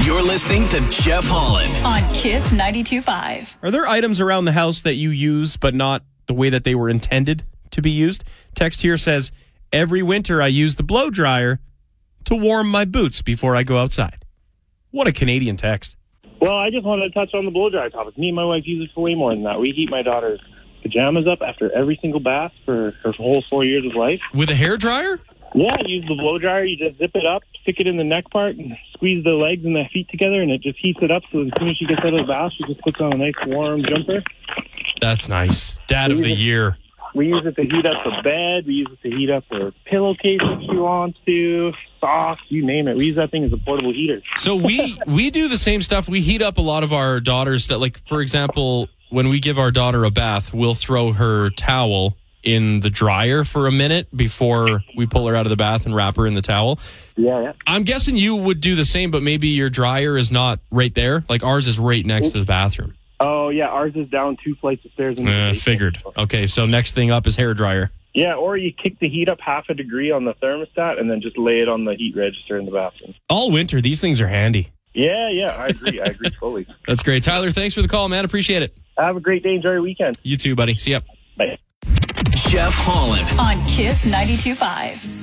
You're listening to Jeff Holland on Kiss 92.5. Are there items around the house that you use but not the way that they were intended to be used? Text here says, every winter I use the blow dryer to warm my boots before I go outside. What a Canadian text. Well, I just wanted to touch on the blow dryer topic. Me and my wife use it for way more than that. We heat my daughter's pajamas up after every single bath for her whole 4 years of life. With a hair dryer? Yeah, use the blow dryer. You just zip it up, stick it in the neck part, and squeeze the legs and the feet together, and it just heats it up. So as soon as she gets out of the bath, she just puts on a nice warm jumper. That's nice. Dad of the year. We use it to heat up the bed. We use it to heat up her pillowcase if she wants to, socks, you name it. We use that thing as a portable heater. So we do the same stuff. We heat up a lot of our daughters. That, like, for example, when we give our daughter a bath, we'll throw her towel in the dryer for a minute before we pull her out of the bath and wrap her in the towel. Yeah. I'm guessing you would do the same, but maybe your dryer is not right there. Like, ours is right next to the bathroom. Oh, yeah, ours is down 2 flights of stairs. Figured. Okay, so next thing up is hair dryer. Yeah, or you kick the heat up half a degree on the thermostat and then just lay it on the heat register in the bathroom. All winter, these things are handy. Yeah, I agree. I agree totally. That's great. Tyler, thanks for the call, man. Appreciate it. Have a great day. Enjoy your weekend. You too, buddy. See ya. Bye. Jeff Holland On Kiss 92.5.